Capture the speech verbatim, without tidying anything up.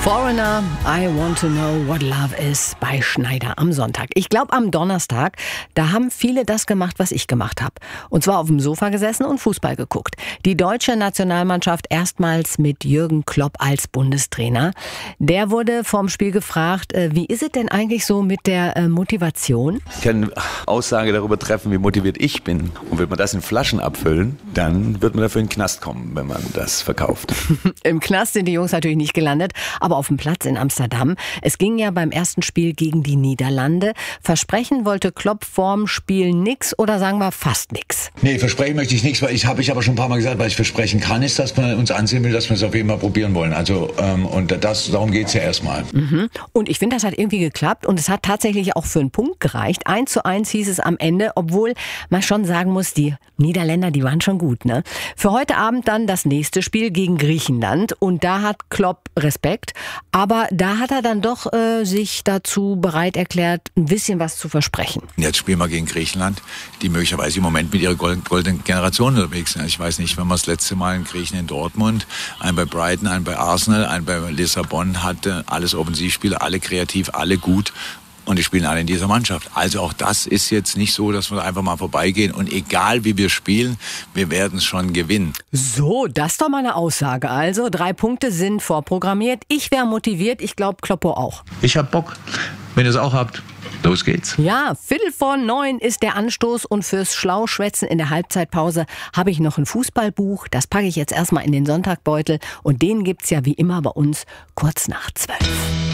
Foreigner, I want to know what love is bei Schneider am Sonntag. Ich glaube am Donnerstag, da haben viele das gemacht, was ich gemacht habe. Und zwar auf dem Sofa gesessen und Fußball geguckt. Die deutsche Nationalmannschaft erstmals mit Jürgen Klopp als Bundestrainer. Der wurde vorm Spiel gefragt, wie ist es denn eigentlich so mit der Motivation? Ich kann eine Aussage darüber treffen, wie motiviert ich bin. Und wird man das in Flaschen abfüllen, dann wird man dafür in den Knast kommen, wenn man das verkauft. Im Knast sind die Jungs natürlich nicht gelandet, aber auf dem Platz in Amsterdam. Es ging ja beim ersten Spiel gegen die Niederlande. Versprechen wollte Klopp vorm Spiel nix oder sagen wir fast nix? Nee, versprechen möchte ich nichts, weil ich habe ich aber schon ein paar Mal gesagt, was ich versprechen kann, ist, dass man uns ansehen will, dass wir es auf jeden Fall probieren wollen. Also ähm, und das, darum geht es ja erstmal. Mhm. Und ich finde, das hat irgendwie geklappt und es hat tatsächlich auch für einen Punkt gereicht. Eins zu eins hieß es am Ende, obwohl man schon sagen muss, die Niederländer, die waren schon gut, ne? Für heute Abend dann das nächste Spiel gegen Griechenland und da hat Klopp Respekt, aber da hat er dann doch äh, sich dazu bereit erklärt, ein bisschen was zu versprechen. Jetzt spielen wir gegen Griechenland, die möglicherweise im Moment mit ihrer goldenen Generation unterwegs sind. Ich weiß nicht, wenn man das letzte Mal in Griechen in Dortmund, einen bei Brighton, einen bei Arsenal, einen bei Lissabon hatte, alles Offensivspieler, alle kreativ, alle gut. Und die spielen alle in dieser Mannschaft. Also auch das ist jetzt nicht so, dass wir einfach mal vorbeigehen. Und egal wie wir spielen, wir werden es schon gewinnen. So, das ist doch mal eine Aussage. Also drei Punkte sind vorprogrammiert. Ich wäre motiviert. Ich glaube, Kloppo auch. Ich hab Bock. Wenn ihr es auch habt, los geht's. Ja, Viertel vor neun ist der Anstoß. Und fürs Schlauschwätzen in der Halbzeitpause habe ich noch ein Fußballbuch. Das packe ich jetzt erstmal in den Sonntagbeutel. Und den gibt's ja wie immer bei uns kurz nach zwölf.